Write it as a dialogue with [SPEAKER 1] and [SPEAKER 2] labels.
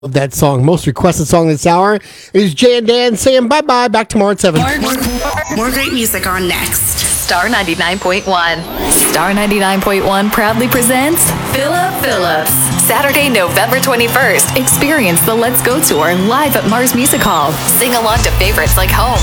[SPEAKER 1] Of that song. Most requested song this hour is Jay and Dan saying bye-bye. Back tomorrow at 7.
[SPEAKER 2] More great music on next.
[SPEAKER 3] Star 99.1. Star 99.1 proudly presents Philip Phillips. Saturday, November 21st. Experience the Let's Go Tour live at Mars Music Hall. Sing along to favorites like Home,